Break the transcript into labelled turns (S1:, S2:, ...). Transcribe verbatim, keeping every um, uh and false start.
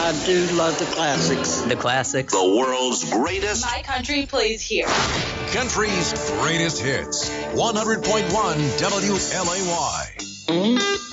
S1: I do love the classics.
S2: The classics.
S3: The world's greatest.
S4: My country plays here.
S5: Country's greatest hits. one hundred point one W L A Y.
S1: Mm-hmm.